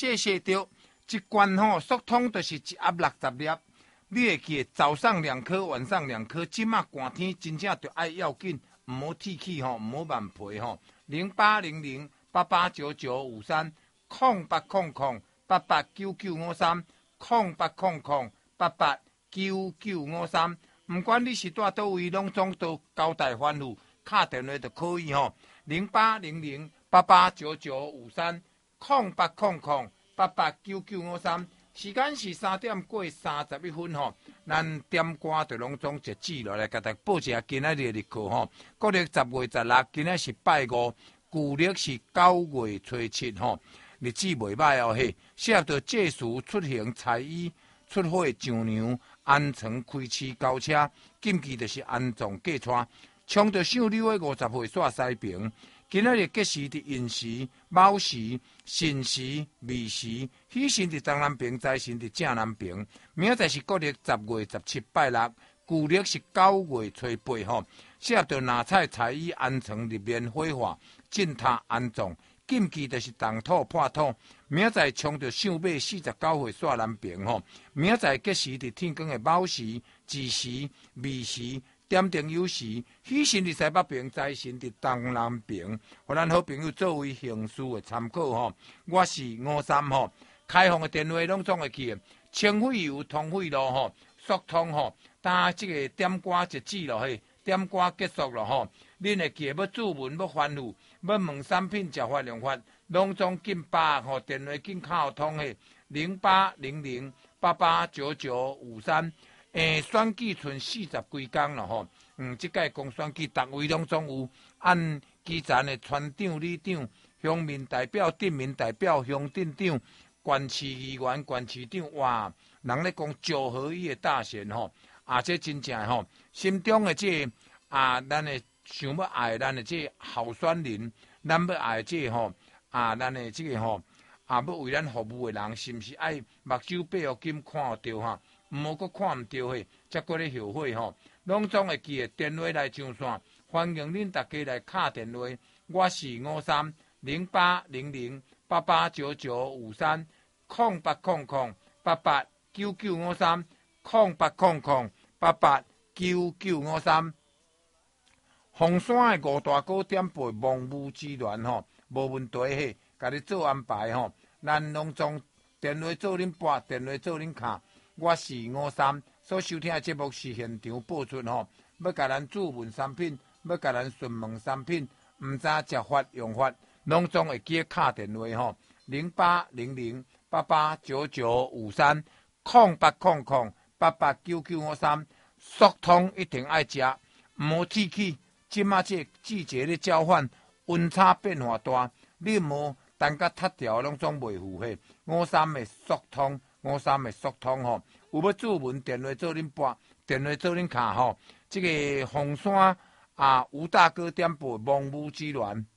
谢谢着，一罐吼速通就是一盒60粒。你会记得早上2颗，晚上2颗。即马寒天真正着爱要紧，唔好铁气吼，唔好慢皮吼。0800889953，0800889953，唔管你是住倒位，拢总都交代吩咐，打电话就可以吼。0800889953，0800889953。时间是3点过31分吼，咱点歌就拢总截止落来，甲大家报一下今仔日的日课吼。国历10月16，今仔是拜5，旧历是9月初7吼，日子袂歹哦嘿。适合着借书出行、采衣、出火、上娘、安床、开市、交车，禁忌就是安葬嫁娶。冲着赏柳的50岁煞西平。今仔日吉时伫寅时、卯时、辰时、未时，喜神伫东南边，财神伫正南边。明仔载是国历10月17拜6，旧历是9月初8吼。适合着拿菜、菜衣、安床、入面火化、进塔安葬。禁忌就是动土破土。明仔载冲着赏马49岁煞南边吼。明仔载吉时伫天光的卯时、巳时、未时。点灯酉时，喜神伫西北边，财神伫东南边，互咱好朋友作为行事的参考吼。我是53吼，开放的电话拢总会记，清水油、通惠路吼，速通吼。当即个点歌截止咯嘿，点歌结束咯吼。恁会记要注文、要吩咐、要问产品、食法用法，拢总紧把吼电话紧敲通嘿，0800889953。选举剩40几天了吼，即届公选举，逐位拢总有按基层的村长、里长、乡民代表、镇民代表、乡镇长、县市议员、县市长，哇，人咧讲九合一的大选吼，这真正吼，心中的咱的想要爱咱的这候选人，咱要爱这吼，咱的这个吼，要为咱服务的人，是毋是爱目睭闭互金看得到哈？唔好阁看唔到嘿，才阁咧后悔吼。拢总会记得电话来上线，欢迎恁大家来敲电话。我是5308889953，0800889953。凤山的5大糕点配蒙武之源吼，无问题嘿，甲你做安排吼。咱拢总电话做恁拨，电话做恁敲。我是53，所收听的节目是现场播出吼。要甲咱注文产品，要甲咱询问产品，毋知食法用法，拢总会记敲电话吼。0800889953，0800889953，速通一定爱食，毋好铁气。即马这季节咧交换，温差变化大，你无等甲塌掉，拢总袂符合。53的速通。53的速通吼，有要注文电话做恁拨，电话做恁敲吼。这个凤山吴大哥店铺蒙武之源。